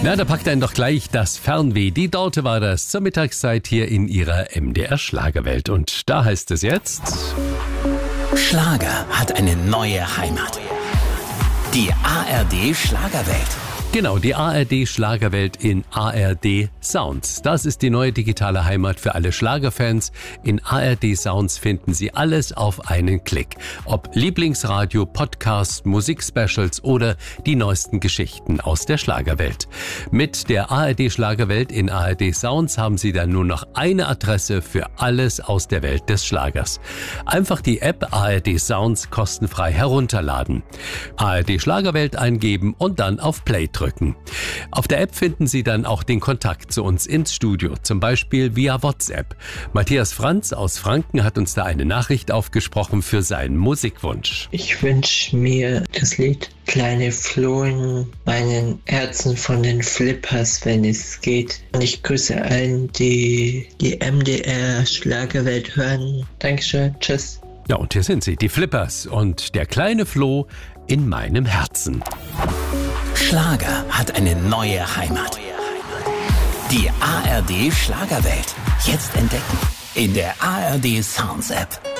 Na, da packt einen doch gleich das Fernweh. Die Dorte war das zur Mittagszeit hier in ihrer MDR Schlagerwelt. Und da heißt es jetzt: Schlager hat eine neue Heimat. Die ARD Schlagerwelt. Genau, die ARD Schlagerwelt in ARD Sounds. Das ist die neue digitale Heimat für alle Schlagerfans. In ARD Sounds finden Sie alles auf einen Klick. Ob Lieblingsradio, Podcast, Musikspecials oder die neuesten Geschichten aus der Schlagerwelt. Mit der ARD Schlagerwelt in ARD Sounds haben Sie dann nur noch eine Adresse für alles aus der Welt des Schlagers. Einfach die App ARD Sounds kostenfrei herunterladen. ARD Schlagerwelt eingeben und dann auf Play drücken. Auf der App finden Sie dann auch den Kontakt zu uns ins Studio, zum Beispiel via WhatsApp. Matthias Franz aus Franken hat uns da eine Nachricht aufgesprochen für seinen Musikwunsch. Ich wünsche mir das Lied Kleine Floh in meinen Herzen von den Flippers, wenn es geht. Und ich grüße allen, die MDR Schlagerwelt hören. Dankeschön, tschüss. Ja, und hier sind sie, die Flippers und der kleine Floh in meinem Herzen. Schlager hat eine neue Heimat. Die ARD Schlagerwelt. Jetzt entdecken in der ARD Sounds App.